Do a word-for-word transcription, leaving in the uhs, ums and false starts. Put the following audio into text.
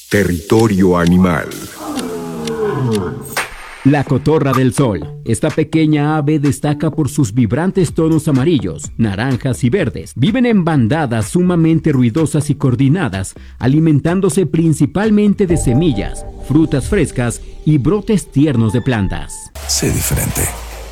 Territorio animal. La cotorra del sol. Esta pequeña ave destaca por sus vibrantes tonos amarillos, naranjas y verdes. Viven en bandadas sumamente ruidosas y coordinadas, alimentándose principalmente de semillas, frutas frescas y brotes tiernos de plantas. Sé diferente.